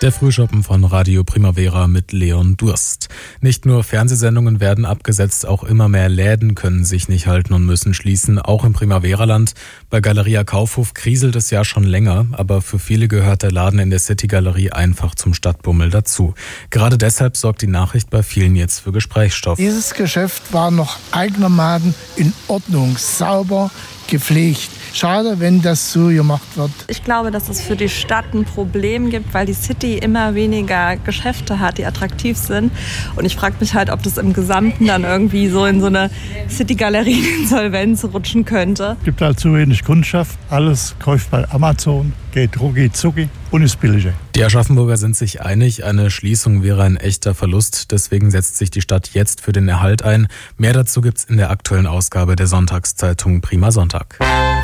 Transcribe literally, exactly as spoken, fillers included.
Der Frühschoppen von Radio Primavera mit Leon Durst. Nicht nur Fernsehsendungen werden abgesetzt, auch immer mehr Läden können sich nicht halten und müssen schließen, auch im Primaveraland. Bei Galeria Kaufhof kriselt es ja schon länger, aber für viele gehört der Laden in der City-Galerie einfach zum Stadtbummel dazu. Gerade deshalb sorgt die Nachricht bei vielen jetzt für Gesprächsstoff. Dieses Geschäft war noch einigermaßen in Ordnung, sauber, gepflegt. Schade, wenn das so gemacht wird. Ich glaube, dass es für die Stadt ein Problem gibt, weil die City immer weniger Geschäfte hat, die attraktiv sind. Und ich frage mich halt, ob das im Gesamten dann irgendwie so in so eine City-Galerie-Insolvenz rutschen könnte. Es gibt halt zu wenig Kundschaft. Alles kauft bei Amazon, geht rucki zucki und ist billiger. Die Aschaffenburger sind sich einig, eine Schließung wäre ein echter Verlust. Deswegen setzt sich die Stadt jetzt für den Erhalt ein. Mehr dazu gibt's in der aktuellen Ausgabe der Sonntagszeitung Prima Sonntag.